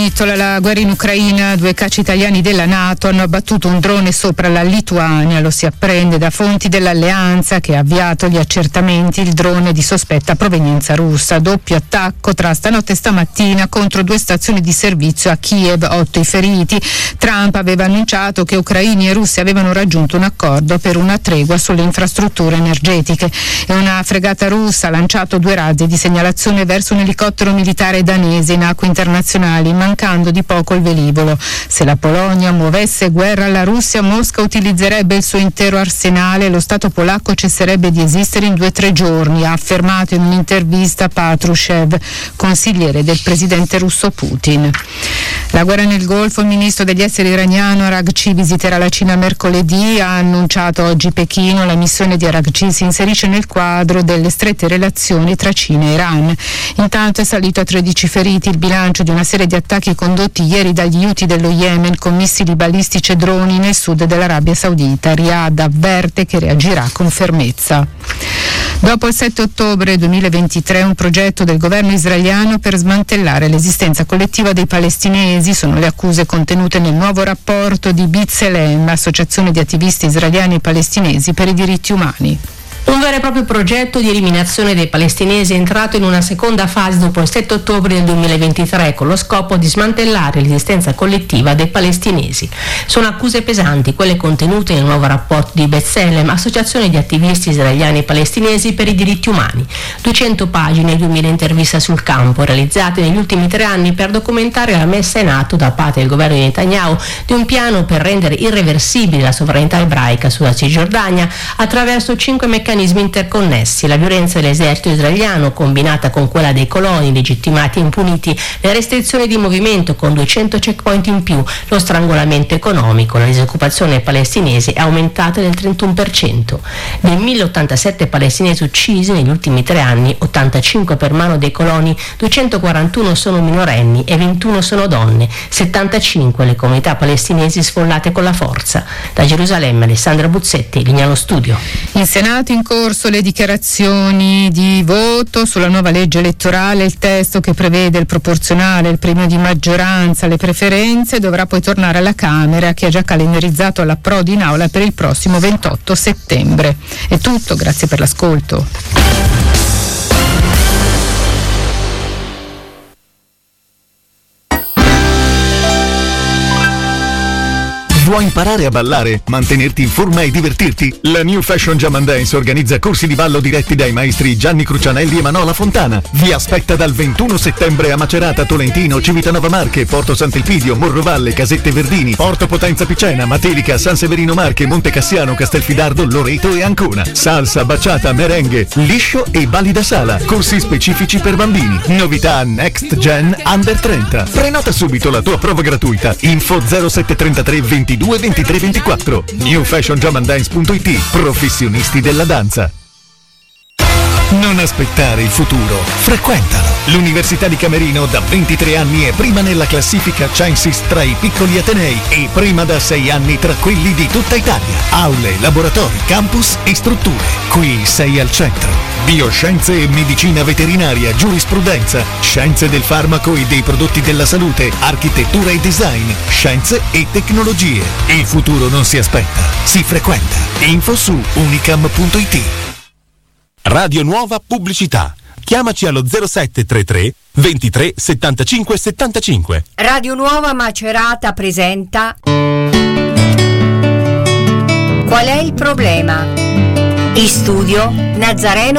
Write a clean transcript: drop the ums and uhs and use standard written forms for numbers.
Pistola, la guerra in Ucraina, 2 cacci italiani della NATO hanno abbattuto un drone sopra la Lituania, lo si apprende da fonti dell'alleanza che ha avviato gli accertamenti. Il drone di sospetta provenienza russa. Doppio attacco tra stanotte e stamattina contro 2 stazioni di servizio a Kiev, 8 i feriti. Trump aveva annunciato che ucraini e russi avevano raggiunto un accordo per una tregua sulle infrastrutture energetiche, e una fregata russa ha lanciato 2 razzi di segnalazione verso un elicottero militare danese in acque internazionali, mancando di poco il velivolo. Se la Polonia muovesse guerra alla Russia, Mosca utilizzerebbe il suo intero arsenale e lo Stato polacco cesserebbe di esistere in 2-3 giorni, ha affermato in un'intervista Patrushev, consigliere del presidente russo Putin. La guerra nel Golfo, il ministro degli esteri iraniano Araghchi visiterà la Cina mercoledì, ha annunciato oggi Pechino. La missione di Araghchi si inserisce nel quadro delle strette relazioni tra Cina e Iran. Intanto è salito a 13 feriti il bilancio di una serie di attacchi condotti ieri dagli Houthi dello Yemen con missili balistici e droni nel sud dell'Arabia Saudita. Riyadh avverte che reagirà con fermezza. Dopo il 7 ottobre 2023 un progetto del governo israeliano per smantellare l'esistenza collettiva dei palestinesi, sono le accuse contenute nel nuovo rapporto di B'Tselem, associazione di attivisti israeliani e palestinesi per i diritti umani. Un vero e proprio progetto di eliminazione dei palestinesi è entrato in una seconda fase dopo il 7 ottobre del 2023 con lo scopo di smantellare l'esistenza collettiva dei palestinesi. Sono accuse pesanti quelle contenute nel nuovo rapporto di B'Tselem, associazione di attivisti israeliani e palestinesi per i diritti umani. 200 pagine e 2000 interviste sul campo realizzate negli ultimi 3 anni per documentare la messa in atto da parte del governo di Netanyahu di un piano per rendere irreversibile la sovranità ebraica sulla Cisgiordania attraverso 5 meccanismi interconnessi: la violenza dell'esercito israeliano combinata con quella dei coloni legittimati e impuniti, le restrizioni di movimento con 200 checkpoint in più, lo strangolamento economico. La disoccupazione palestinese è aumentata del 31%. Dei 1087 palestinesi uccisi negli ultimi 3 anni, 85 per mano dei coloni, 241 sono minorenni e 21 sono donne, 75 le comunità palestinesi sfollate con la forza. Da Gerusalemme Alessandra Buzzetti, Lignano Studio. In Senato in corso le dichiarazioni di voto sulla nuova legge elettorale. Il testo che prevede il proporzionale, il premio di maggioranza, le preferenze dovrà poi tornare alla Camera, che ha già calendarizzato l'approdo in aula per il prossimo 28 settembre. È tutto, grazie per l'ascolto. Vuoi imparare a ballare, mantenerti in forma e divertirti? La New Fashion Jam and Dance organizza corsi di ballo diretti dai maestri Gianni Crucianelli e Manola Fontana. Vi aspetta dal 21 settembre a Macerata, Tolentino, Civitanova Marche, Porto Sant'Elpidio, Morrovalle, Casette Verdini, Porto Potenza Picena, Matelica, San Severino Marche, Monte Cassiano, Castelfidardo, Loreto e Ancona. Salsa, baciata, merengue, liscio e balli da sala. Corsi specifici per bambini. Novità Next Gen Under 30. Prenota subito la tua prova gratuita. Info 0733 22 23 24. newfashionjamandance.it. Professionisti della danza. Non aspettare il futuro, frequentalo. L'Università di Camerino da 23 anni è prima nella classifica Censis tra i piccoli atenei e prima da 6 anni tra quelli di tutta Italia. Aule, laboratori, campus e strutture. Qui sei al centro. Bioscienze e medicina veterinaria, giurisprudenza, scienze del farmaco e dei prodotti della salute, architettura e design, scienze e tecnologie. Il futuro non si aspetta, si frequenta. Info su unicam.it. Radio Nuova Pubblicità. Chiamaci allo 0733 23 75 75. Radio Nuova Macerata presenta Qual è il problema? In studio Nazareno